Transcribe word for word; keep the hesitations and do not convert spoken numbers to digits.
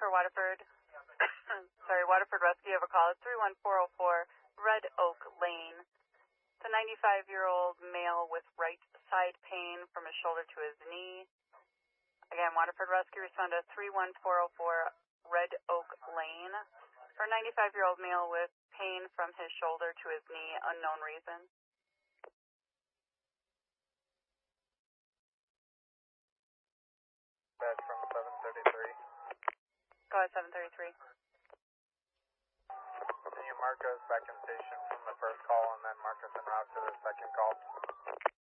for Waterford. Sorry, Waterford Rescue. You have a call at three one four zero four Red Oak Lane. It's a ninety-five-year-old male with right side pain from his shoulder to his knee. Again, Waterford Rescue, respond to three one four zero four Red Oak Lane for a ninety-five-year-old male with pain from his shoulder to his knee, unknown reason. That's from seven thirty-three. Go ahead, seven thirty-three. Can you mark us back in station from the first call and then mark us en route to the second call?